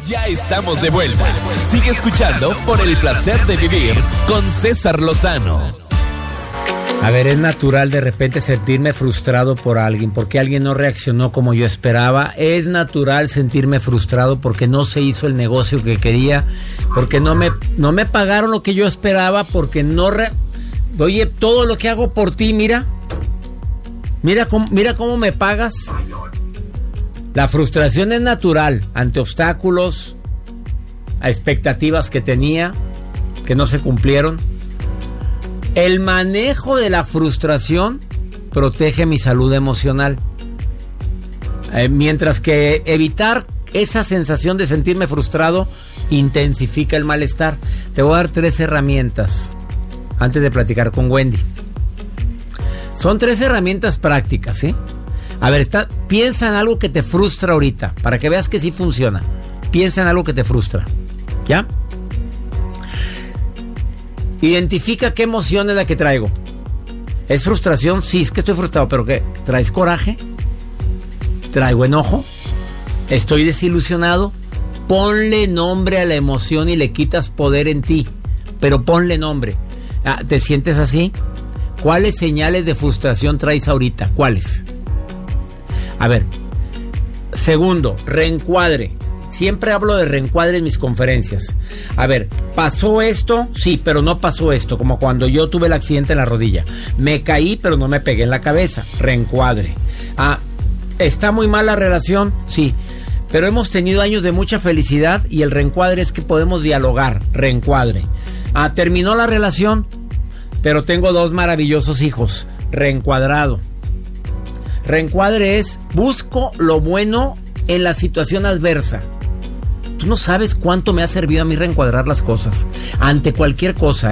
Ya estamos de vuelta. Sigue escuchando Por el Placer de Vivir con César Lozano. A ver, es natural de repente sentirme frustrado por alguien, porque alguien no reaccionó como yo esperaba. Es natural sentirme frustrado porque no se hizo el negocio que quería, porque no me pagaron lo que yo esperaba, porque Oye, todo lo que hago por ti, mira cómo me pagas. La frustración es natural ante obstáculos, a expectativas que tenía, que no se cumplieron. El manejo de la frustración protege mi salud emocional. Mientras que evitar esa sensación de sentirme frustrado intensifica el malestar. Te voy a dar 3 herramientas antes de platicar con Wendy. Son 3 herramientas prácticas, ¿sí? A ver, piensa en algo que te frustra ahorita, para que veas que sí funciona. Piensa en algo que te frustra, ¿ya? Identifica qué emoción es la que traigo. ¿Es frustración? Sí, es que estoy frustrado, pero ¿qué? ¿Traes coraje? ¿Traigo enojo? ¿Estoy desilusionado? Ponle nombre a la emoción y le quitas poder en ti, pero ponle nombre. ¿Te sientes así? ¿Cuáles señales de frustración traes ahorita? ¿Cuáles? A ver, segundo, reencuadre. Siempre hablo de reencuadre en mis conferencias. A ver, ¿pasó esto? Sí, pero no pasó esto. Como cuando yo tuve el accidente en la rodilla. Me caí, pero no me pegué en la cabeza. Reencuadre. ¿Está muy mal la relación? Sí, pero hemos tenido años de mucha felicidad y el reencuadre es que podemos dialogar. Reencuadre. ¿Terminó la relación? Pero tengo 2 maravillosos hijos. Reencuadrado. Reencuadre es, busco lo bueno en la situación adversa. Tú no sabes cuánto me ha servido a mí reencuadrar las cosas. Ante cualquier cosa,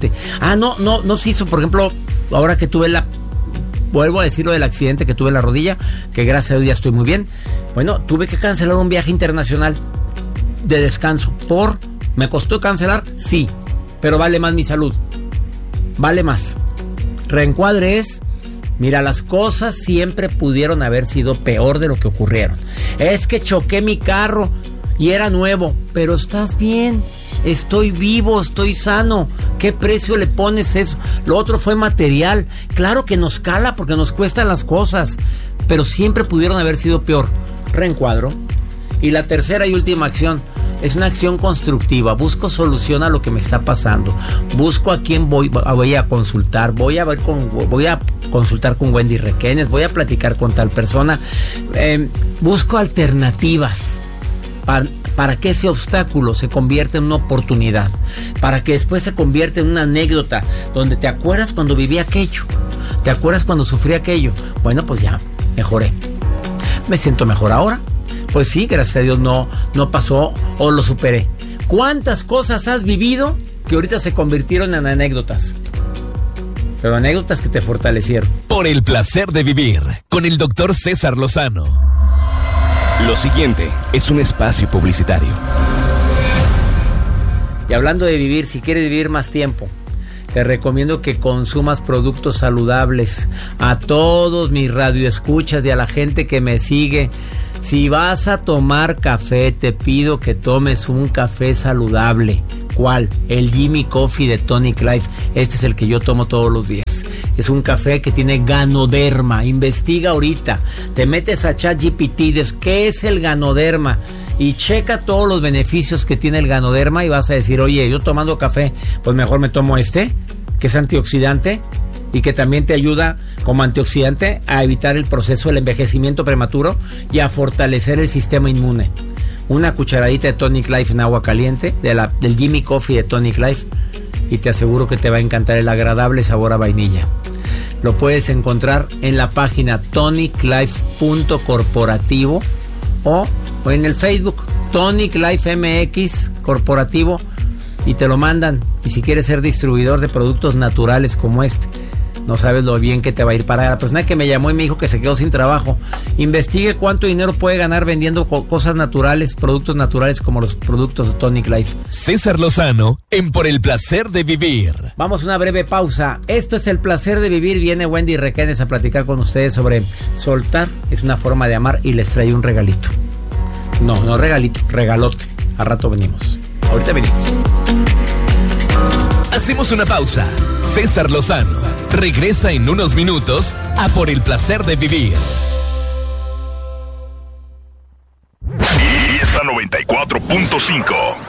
no se hizo, por ejemplo, ahora que tuve vuelvo a decir lo del accidente que tuve en la rodilla, que gracias a Dios ya estoy muy bien. Bueno, tuve que cancelar un viaje internacional de descanso. ¿Me costó cancelar? Sí, pero vale más mi salud. Vale más. Reencuadre es, mira, las cosas siempre pudieron haber sido peor de lo que ocurrieron. Es que choqué mi carro y era nuevo, pero estás bien, estoy vivo, estoy sano. ¿Qué precio le pones eso? Lo otro fue material. Claro que nos cala porque nos cuestan las cosas, pero siempre pudieron haber sido peor. Reencuadro. Y la tercera y última acción es una acción constructiva. Busco solución a lo que me está pasando. Busco a quién voy a consultar. Voy a consultar con Wendy Requenes. Voy a platicar con tal persona. Busco alternativas para que ese obstáculo se convierta en una oportunidad. Para que después se convierta en una anécdota donde te acuerdas cuando viví aquello. ¿Te acuerdas cuando sufrí aquello? Bueno, pues ya, mejoré. Me siento mejor ahora. Pues sí, gracias a Dios no pasó o lo superé. ¿Cuántas cosas has vivido que ahorita se convirtieron en anécdotas? Pero anécdotas que te fortalecieron. Por el placer de vivir con el doctor César Lozano. Lo siguiente es un espacio publicitario. Y hablando de vivir, si quieres vivir más tiempo, te recomiendo que consumas productos saludables. A todos mis radioescuchas y a la gente que me sigue, si vas a tomar café, te pido que tomes un café saludable. ¿Cuál? El Jimmy Coffee de Tonic Life. Este es el que yo tomo todos los días. Es un café que tiene ganoderma. Investiga ahorita. Te metes a ChatGPT, dices, ¿qué es el ganoderma? Y checa todos los beneficios que tiene el ganoderma y vas a decir, oye, yo tomando café, pues mejor me tomo que es antioxidante y que también te ayuda como antioxidante a evitar el proceso del envejecimiento prematuro y a fortalecer el sistema inmune. Una cucharadita de Tonic Life en agua caliente, del Jimmy Coffee de Tonic Life, y te aseguro que te va a encantar el agradable sabor a vainilla. Lo puedes encontrar en la página toniclife.corporativo o en el Facebook Tonic Life MX Corporativo y te lo mandan. Y si quieres ser distribuidor de productos naturales como este, no sabes lo bien que te va a ir. Para la persona que me llamó y me dijo que se quedó sin trabajo, investigue cuánto dinero puede ganar vendiendo cosas naturales, productos naturales como los productos de Tonic Life. César Lozano en Por el Placer de Vivir. Vamos a una breve pausa. Esto es El Placer de Vivir. Viene Wendy Requenes a platicar con ustedes sobre soltar. Es una forma de amar y les trae un regalito. No regalito, regalote. Al rato venimos. Ahorita venimos. Hacemos una pausa. César Lozano regresa en unos minutos a Por el Placer de Vivir. Y esta 94.5